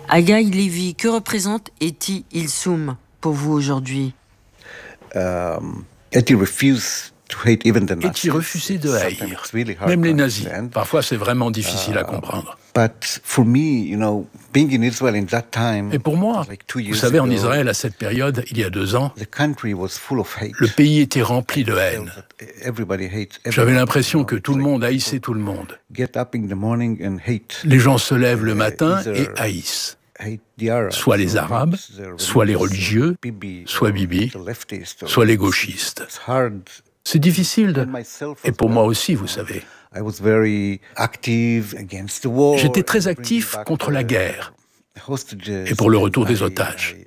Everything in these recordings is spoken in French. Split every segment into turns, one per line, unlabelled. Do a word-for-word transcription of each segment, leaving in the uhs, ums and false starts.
Haggai Levy, que représente Etty Hillesum pour vous aujourd'hui?
Um, Etty refused to hate even the Nazis.
Etty refusait de haïr,
Sometimes it's really hard
même
to
les nazis.
understand.
Parfois, c'est vraiment difficile à comprendre.
But for me, you know, being in Israel in that time,
Et pour moi,
like two
vous
years
savez, en
ago,
Israël, à cette période, il y a deux ans,
the country was full of hate.
le pays était rempli de haine.
Everybody hates
J'avais
everyone.
l'impression que tout le monde haïssait tout le monde.
Get up in the morning and hate.
Les gens se lèvent le matin et haïssent.
Hate the Arabs.
Soit les Arabes, soit les religieux, soit Bibi, soit les gauchistes.
It's hard.
C'est difficile, de... et pour moi aussi, vous savez.
I was very active against the war.
J'étais très actif contre la guerre et pour le retour des otages.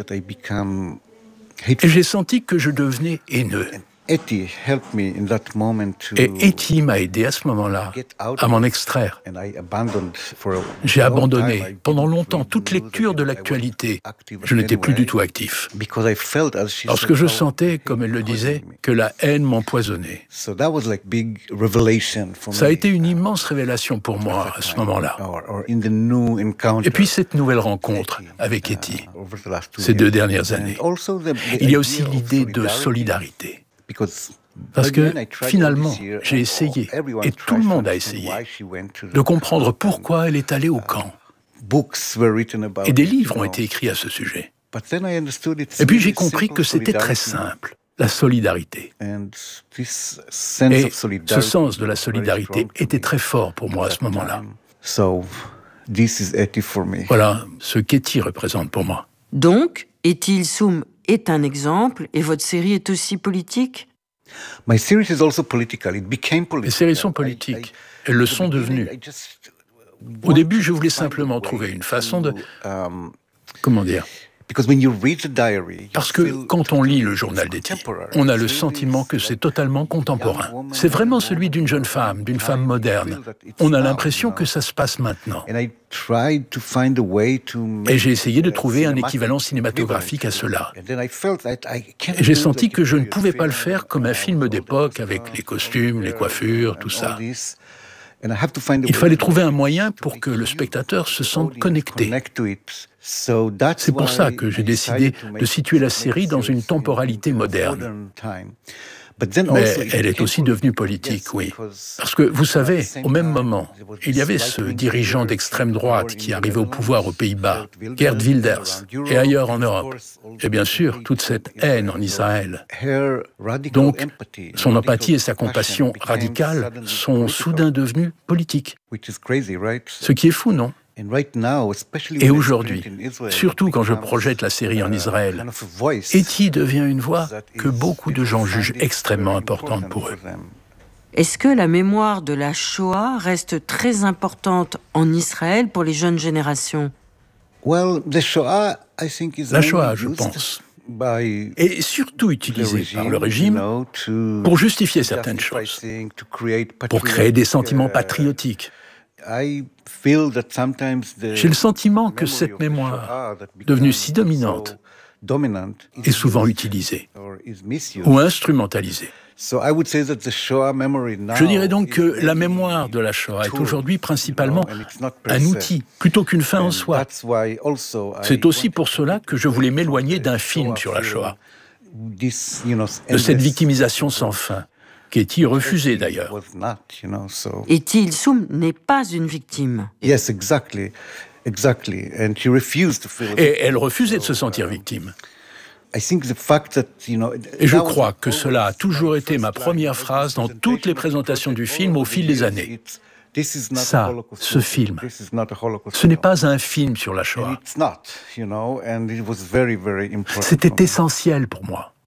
Et j'ai senti que je devenais haineux.
Etty helped me in that moment to
Et Etty m'a aidé à ce moment-là
get out
à m'en extraire.
and I abandoned for a
J'ai
long time.
abandonné
I
pendant
didn't
longtemps
really
toute
use
lecture de
it. I was
l'actualité.
active
Je n'étais plus
anyway,
du tout actif.
because I felt, as she
Parce
said,
que je
how
sentais,
hate
comme elle le disait,
poisoned me.
que la haine m'empoisonnait.
So that was like big revelation for
Ça a
me.
été une immense révélation pour moi à ce moment-là.
Or, or in the new encounter.
Et puis cette nouvelle rencontre avec Etty,
uh, over the last two
ces deux
years.
dernières
And
années.
also the- the
Il y
idea
a aussi
of
l'idée de
solidarity,
solidarité.
because
Parce que
again, I tried all
finalement,
this year,
j'ai
and
essayé,
everyone
et
tried
tout le
to
monde a
understand
essayé,
why she went to the
de comprendre
camp.
pourquoi elle est allée au camp.
Books were written about
Et des
it,
livres
you
ont
know.
été écrits à ce sujet.
But then I understood it's
Et puis
really
j'ai compris
simple
que c'était très
solidarity.
simple, la solidarité.
And this sense
Et
of solidarity
ce sens de la
was very
solidarité
strong to
était
me
très fort pour moi à
at
ce
that
moment-là.
time. So this is Etty for me.
Voilà ce qu'Etty représente pour moi.
Donc, Etty Hillesum est un exemple et votre série est aussi politique?
My series is also political. It became political.
Les séries sont
I-
politiques.
I-
Elles le
at the
sont
beginning,
devenues.
I just
Au début, je
wanted
voulais
to find a
simplement
way
trouver une façon de...
to, um,
Comment dire?
because when you read the diary, you
Parce que
feel
quand on lit le
it's
journal d'Etty,
contemporary.
on a le
It's really
sentiment que
like
c'est totalement contemporain.
woman,
C'est vraiment
young
celui d'une jeune
woman,
femme, d'une
I
femme
feel
moderne.
that it's
On a
now,
l'impression
you know.
que ça se passe maintenant.
And I tried to find a way to make
Et j'ai essayé de
a
trouver un
cinematic
équivalent cinématographique à cela.
And then I felt that I can't
Et j'ai
do
senti
like
que
a
je ne
period
pouvais pas le
film,
faire comme un
uh,
film
with all
d'époque
the
avec
stuff,
les costumes, les coiffures, tout
and
ça.
all this. And I have to find a
Il
way
fallait
to
trouver un
make it,
moyen
to
pour
make
que le
you,
spectateur se
the
sente
audience,
connecté.
connect to it. So that's
C'est pour
why
ça que j'ai
I
décidé
decided to
de
make-
situer la
make
série dans
series
une temporalité
in- in
moderne.
modern time. But then
Mais
also it
elle est
became
aussi devenue
political.
politique,
Yes,
oui.
because
Parce que, vous
at
savez,
the same
au même
time,
moment,
there was
il y avait
this
ce
right-wing
dirigeant
figure
d'extrême
in
droite
power
qui
in
arrivait au
Netherlands,
pouvoir aux Pays-Bas,
Geert
Geert
Wilders,
Wilders,
around
et
Europe,
ailleurs en
and of
Europe.
course, all
Et bien
the
sûr,
hate
toute
in
cette
Israel.
haine en Israël.
Her radical
Donc,
empathy,
son
radical
empathie et sa compassion
compassion became
radicale
suddenly
sont
political,
soudain devenues politiques.
which is crazy, right?
Ce qui est fou, non?
And right now, especially
Et
when I
aujourd'hui,
present in Israel,
surtout quand je
becomes,
projette la série en
uh,
Israël,
kind of a voice
Etty devient une voix
that
que
is-
beaucoup de
people
gens
find
jugent
it
extrêmement
very
importante
important
pour eux.
for them.
Est-ce que la mémoire de la Shoah reste très importante en Israël pour les jeunes générations?
Well, the Shoah, I think, is
La
mainly
Shoah, je
used
pense,
by
est surtout
the
utilisée par le
regime,
régime
you know, to
pour justifier certaines
justify
choses,
things, to create
pour créer des sentiments
patriotic, uh,
patriotiques.
I feel that sometimes the
J'ai le sentiment que
memory
cette
of the
mémoire,
Shoah that
devenue
becomes
si dominante,
so dominant
est souvent
used
utilisée
or is misused.
ou instrumentalisée.
So I would say that the Shoah memory now
Je dirais donc
is
que la
mainly
mémoire de la Shoah est
tool,
aujourd'hui principalement
you know, and it's not per
un
se.
outil, plutôt qu'une fin en
And
soi.
that's why also I
C'est aussi
wanted
pour
to
cela
get
que je voulais
away from
m'éloigner
the
d'un film
Shoah
sur la
film,
Shoah,
this, you know,
de cette
endless-
victimisation sans fin, qu'Etty refusait
It
d'ailleurs.
was not, you know, so-
Etty Hillesum n'est pas une victime.
Yes, exactly, exactly, and she refused to feel.
Et elle refusait de se sentir victime.
I think the fact that, you know,
Et je
that was
crois que
always
cela a toujours
my
été ma
first line
première
of the
phrase dans toutes les présentations du film au fil des années.
It's- this is not a
Ça,
Holocaust
ce
movie.
film,
This is not a Holocaust
ce n'est
film.
pas un film sur la
And
Shoah.
it's not, you know, and it was very, very important. for
C'était
me.
essentiel pour moi.